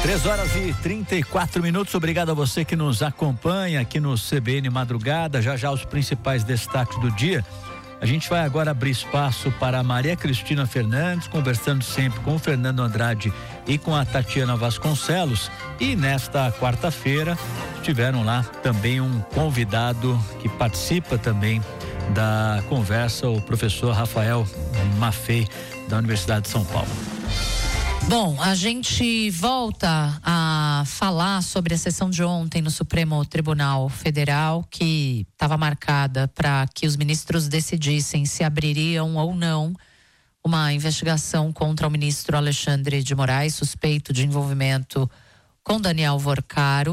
3h34. Obrigado a você que nos acompanha aqui no CBN Madrugada. Já os principais destaques do dia. A gente vai agora abrir espaço para a Maria Cristina Fernandes, conversando sempre com o Fernando Andrade e com a Tatiana Vasconcelos. E nesta quarta-feira tiveram lá também um convidado que participa também da conversa, o professor Rafael Maffei, da Universidade de São Paulo. Bom, a gente volta a falar sobre a sessão de ontem no Supremo Tribunal Federal, que estava marcada para que os ministros decidissem se abririam ou não uma investigação contra o ministro Alexandre de Moraes, suspeito de envolvimento com Daniel Worcaro.